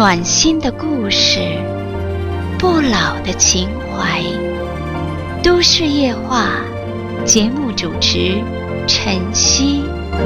暖心的故事，不老的情怀。都市夜话，节目主持晨曦。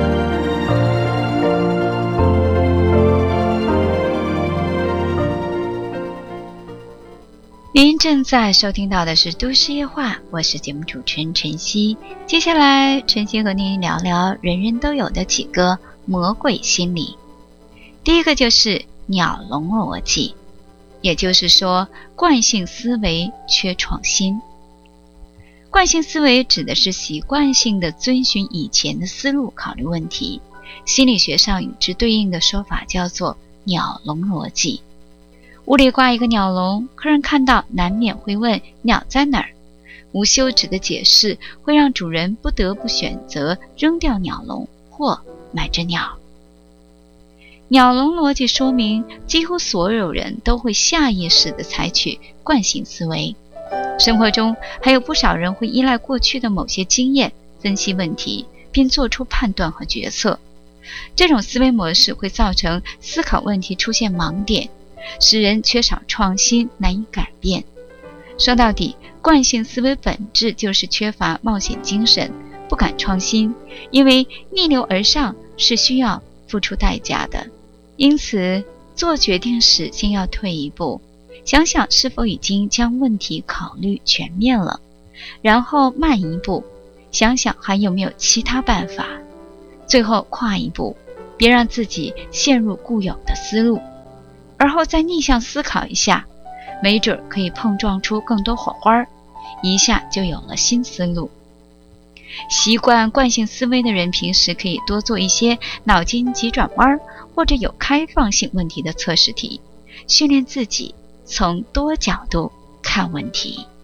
您正在收听到的是都市夜话，我是节目主持人晨曦。接下来晨曦和您聊聊人人都有的几个魔鬼心理。第一个就是鸟笼逻辑，也就是说惯性思维缺创新。惯性思维指的是习惯性的遵循以前的思路考虑问题，心理学上与之对应的说法叫做鸟笼逻辑。屋里挂一个鸟笼，客人看到难免会问鸟在哪儿，无休止的解释会让主人不得不选择扔掉鸟笼或买只鸟。鸟笼逻辑说明几乎所有人都会下意识地采取惯性思维，生活中还有不少人会依赖过去的某些经验分析问题，并做出判断和决策。这种思维模式会造成思考问题出现盲点，使人缺少创新，难以改变。说到底，惯性思维本质就是缺乏冒险精神，不敢创新，因为逆流而上是需要付出代价的。因此，做决定时先要退一步，想想是否已经将问题考虑全面了，然后慢一步，想想还有没有其他办法，最后跨一步，别让自己陷入固有的思路，而后再逆向思考一下，没准可以碰撞出更多火花，一下就有了新思路。习惯惯性思维的人，平时可以多做一些脑筋急转弯或者有开放性问题的测试题，训练自己从多角度看问题。